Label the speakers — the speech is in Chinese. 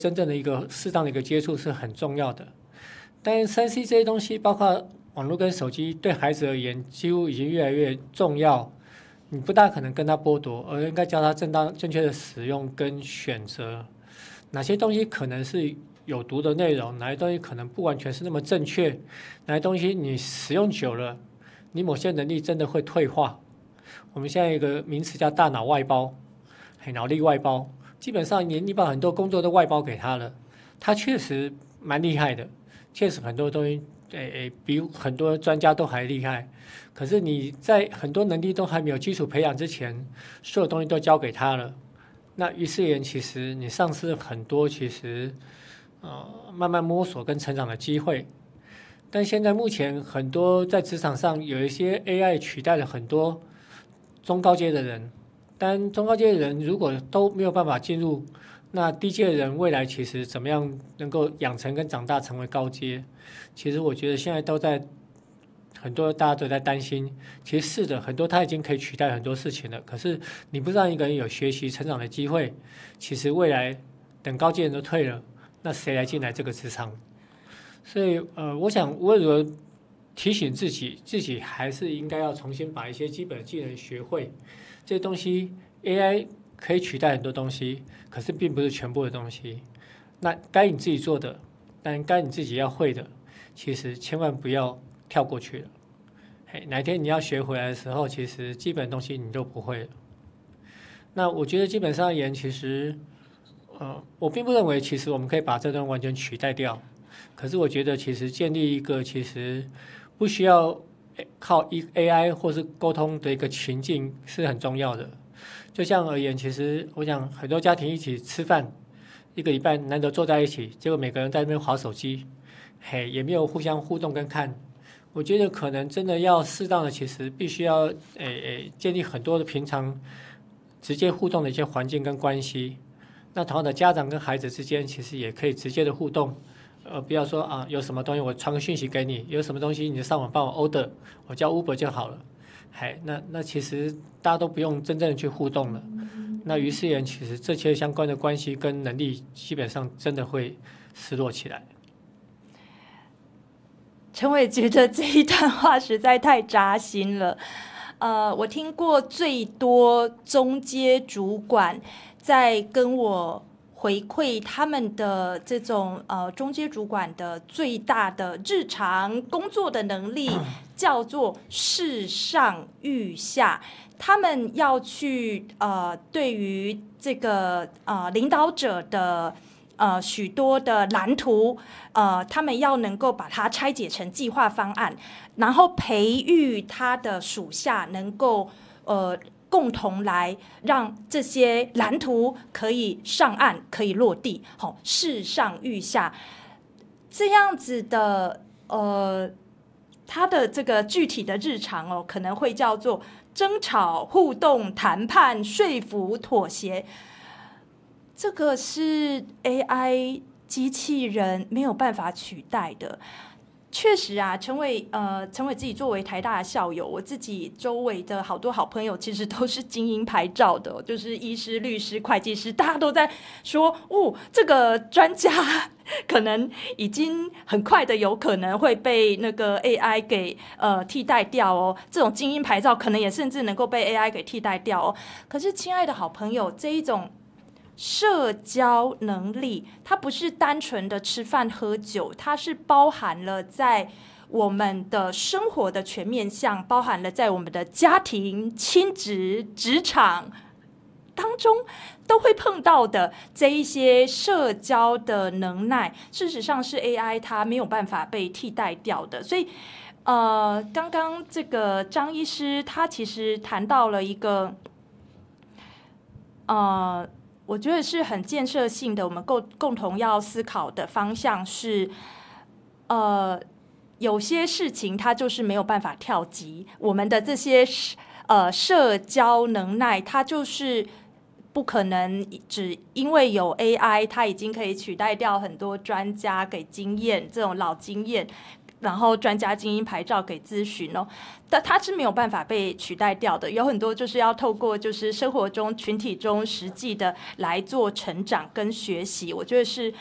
Speaker 1: 真正的一个适当的一个接触是很重要的。但3C 这些东西，包括网络跟手机，对孩子而言几乎已经越来越重要。你不大可能跟他剥夺，而应该教他正确的使用跟选择。哪些东西可能是有毒的内容，哪些东西可能不完全是那么正确，哪些东西你使用久了，你某些能力真的会退化。我们现在有一个名词叫大脑外包，脑力外包。基本上你把很多工作都外包给他了，他确实蛮厉害的，确实很多东西比很多专家都还厉害。可是你在很多能力都还没有基础培养之前，所有东西都交给他了，那于是言其实你丧失了很多其实慢慢摸索跟成长的机会。但现在目前很多在职场上有一些 AI 取代了很多中高阶的人，但中高阶的人如果都没有办法进入，那低阶的人未来其实怎么样能够养成跟长大成为高阶？其实我觉得现在都在很多大家都在担心，其实是的，很多他已经可以取代很多事情了。可是你不让一个人有学习成长的机会，其实未来等高阶人都退了，那谁来进来这个职场？所以我想我如果提醒自己还是应该要重新把一些基本技能学会。这些东西 AI 可以取代很多东西，可是并不是全部的东西。那该你自己做的，但该你自己要会的，其实千万不要跳过去了。哪天你要学回来的时候，其实基本东西你都不会了。那我觉得基本上而言，其实我并不认为其实我们可以把这段完全取代掉。可是我觉得其实建立一个其实不需要靠AI 或是沟通的一个情境是很重要的。就像而言，其实我想很多家庭一起吃饭，一个礼拜难得坐在一起，结果每个人在那边滑手机，也没有互相互动跟看。我觉得可能真的要适当的，其实必须要建立很多的平常直接互动的一些环境跟关系。那同样的，家长跟孩子之间其实也可以直接的互动。不要说啊，有什么东西我传个讯息给你，有什么东西你就上网帮我 order， 我叫 Uber 就好了。那其实大家都不用真正的去互动了。那于是言，其实这些相关的关系跟能力，基本上真的会失落起来。
Speaker 2: 陈伟觉得这一段话实在太扎心了。我听过最多中阶主管在跟我回馈他们的这种中阶主管的最大的日常工作的能力，叫做世上遇下。他们要去对于这个领导者的许多的蓝图，他们要能够把它拆解成计划方案，然后培育他的属下能够共同来让这些蓝图可以上岸，可以落地，世上遇下这样子的他的这个具体的日常可能会叫做争吵、互动、谈判、说服、妥协。这个是 AI 机器人没有办法取代的。确实啊，陈伟自己作为台大的校友，我自己周围的好多好朋友其实都是精英牌照的，就是医师、律师、会计师，大家都在说这个专家可能已经很快的有可能会被那个 AI 给替代掉哦。这种精英牌照可能也甚至能够被 AI 给替代掉哦。可是亲爱的好朋友，这一种社交能力，它不是单纯的吃饭喝酒，它是包含了在我们的生活的全面向，包含了在我们的家庭、亲子、职场当中都会碰到的这一些社交的能耐，事实上是 AI 它没有办法被替代掉的。所以刚刚这个张医师他其实谈到了一个我觉得是很建设性的，我们共同要思考的方向是，有些事情它就是没有办法跳级，我们的这些社交能耐，它就是不可能只因为有 AI， 它已经可以取代掉很多专家给经验这种老经验。 然后专家精英牌照给咨询哦，但它是没有办法被取代掉的。有很多就是要透过就是生活中群体中实际的来做成长跟学习，我觉得是